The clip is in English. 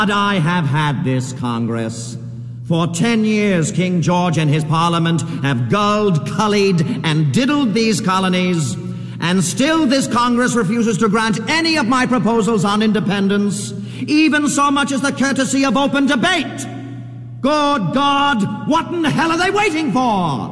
I have had this Congress. For 10 years, King George and his Parliament have gulled, cullied, and diddled these colonies, and still this Congress refuses to grant any of my proposals on independence, even so much as the courtesy of open debate. Good God, what in the hell are they waiting for?